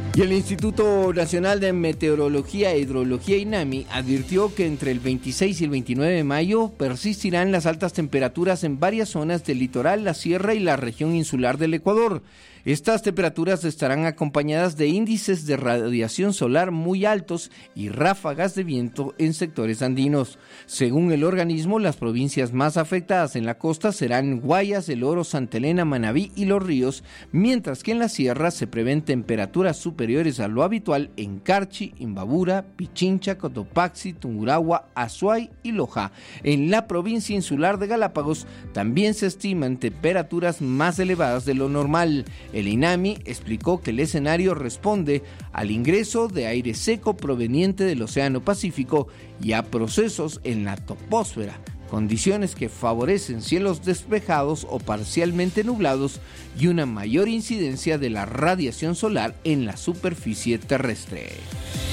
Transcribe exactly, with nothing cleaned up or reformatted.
Y el Instituto Nacional de Meteorología e Hidrología, INAMI, advirtió que entre el veintiséis y el veintinueve de mayo persistirán las altas temperaturas en varias zonas del litoral, la sierra y la región insular del Ecuador. Estas temperaturas estarán acompañadas de índices de radiación solar muy altos y ráfagas de viento en sectores andinos. Según el organismo, las provincias más afectadas en la costa serán Guayas, El Oro, Santa Elena, Manabí y Los Ríos, mientras que en la sierra se prevén temperaturas superiores a lo habitual en Carchi, Imbabura, Pichincha, Cotopaxi, Tungurahua, Azuay y Loja. En la provincia insular de Galápagos también se estiman temperaturas más elevadas de lo normal. El INAMI explicó que el escenario responde al ingreso de aire seco proveniente del Océano Pacífico y a procesos en la troposfera, condiciones que favorecen cielos despejados o parcialmente nublados y una mayor incidencia de la radiación solar en la superficie terrestre.